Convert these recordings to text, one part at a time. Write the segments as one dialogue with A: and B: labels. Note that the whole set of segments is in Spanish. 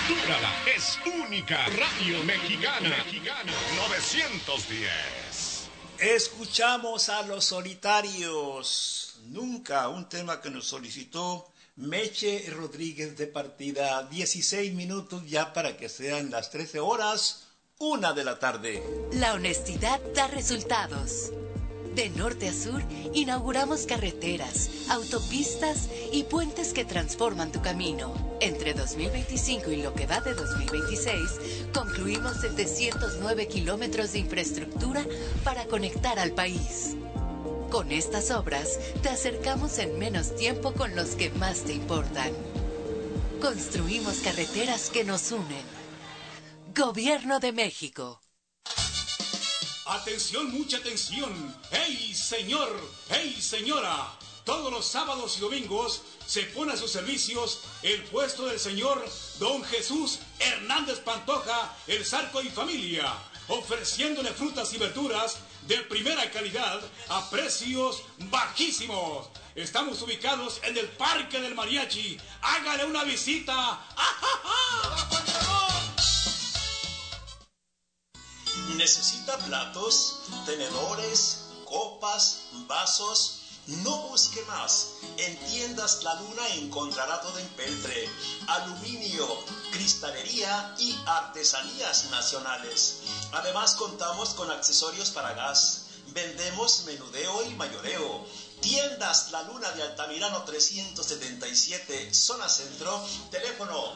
A: Captúrala, es única. Radio Mexicana. 910.
B: Escuchamos a Los Solitarios. Nunca, un tema que nos solicitó Meche Rodríguez de partida. 16 minutos ya para que sean las 13 horas, 1 de la tarde.
C: La honestidad da resultados. De norte a sur, inauguramos carreteras, autopistas y puentes que transforman tu camino. Entre 2025 y lo que va de 2026, concluimos 709 kilómetros de infraestructura para conectar al país. Con estas obras, te acercamos en menos tiempo con los que más te importan. Construimos carreteras que nos unen. Gobierno de México.
D: Atención, mucha atención. ¡Hey, señor! ¡Hey, señora! Todos los sábados y domingos se pone a sus servicios el puesto del señor Don Jesús Hernández Pantoja, el Zarco y Familia, ofreciéndole frutas y verduras de primera calidad a precios bajísimos. Estamos ubicados en el Parque del Mariachi. ¡Hágale una visita! ¡Ah!
E: ¿Necesita platos, tenedores, copas, vasos? No busque más. En Tiendas La Luna encontrará todo en peltre, aluminio, cristalería y artesanías nacionales. Además contamos con accesorios para gas. Vendemos menudeo y mayoreo. Tiendas La Luna de Altamirano 377, zona centro, teléfono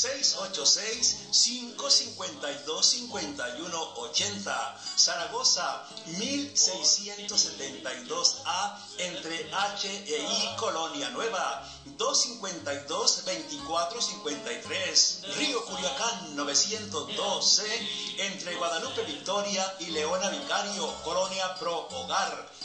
E: 686-552-5180, Zaragoza 1672A, entre H e I, Colonia Nueva, 252-2453, Río Culiacán 902C, entre Guadalupe Victoria y Leona Vicario, Colonia Pro Hogar,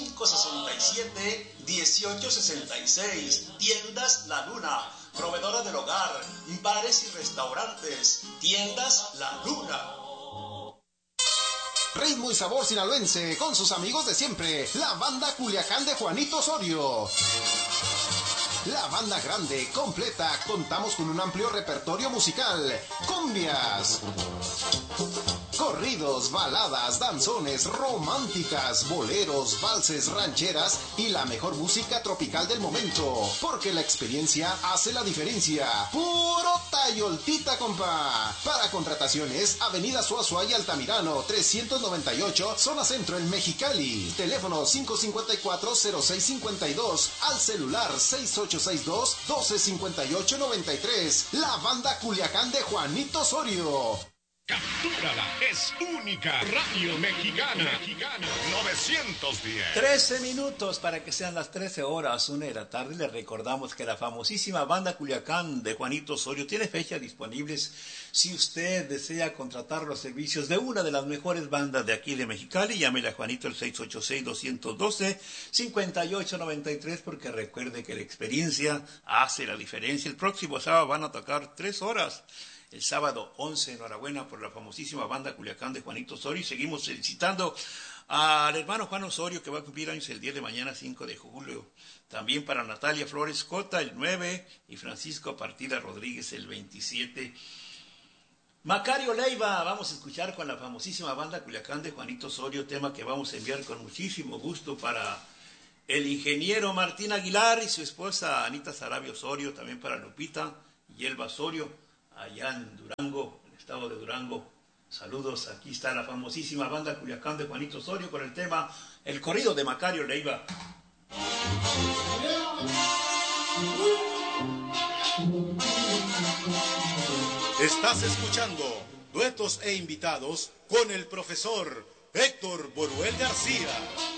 E: 567-1866. Tiendas La Luna, proveedora del hogar, bares y restaurantes. Tiendas La Luna.
F: Ritmo y sabor sinaloense con sus amigos de siempre, la banda Culiacán de Juanito Osorio. La banda grande, completa, contamos con un amplio repertorio musical. Cumbias, corridos, baladas, danzones, románticas, boleros, valses, rancheras y la mejor música tropical del momento. Porque la experiencia hace la diferencia. Puro tayoltita, compa. Para contrataciones, Avenida Suazua y Altamirano, 398, zona centro en Mexicali. Teléfono 554-0652. Al celular 6862-1258-93. La banda Culiacán de Juanito Osorio.
A: Captúrala, es única. Radio Mexicana. 910.
B: 13 minutos para que sean las 13 horas, 1 de la tarde. Les recordamos que la famosísima banda Culiacán de Juanito Osorio tiene fechas disponibles. Si usted desea contratar los servicios de una de las mejores bandas de aquí de Mexicali, llámele a Juanito el 686-212-5893, porque recuerde que la experiencia hace la diferencia. El próximo sábado van a tocar 3 horas. El sábado 11, enhorabuena por la famosísima banda Culiacán de Juanito Osorio. Y seguimos felicitando al hermano Juan Osorio, que va a cumplir años el día de mañana, 5 de julio. También para Natalia Flores Cota, el 9, y Francisco Partida Rodríguez, el 27. Macario Leiva, vamos a escuchar con la famosísima banda Culiacán de Juanito Osorio, tema que vamos a enviar con muchísimo gusto para el ingeniero Martín Aguilar y su esposa Anita Sarabia Osorio, también para Lupita y Elba Osorio, allá en Durango, en el estado de Durango. Saludos, aquí está la famosísima banda Culiacán de Juanito Osorio con el tema El Corrido de Macario Leiva.
G: Estás escuchando duetos e invitados con el profesor Héctor Boruel García.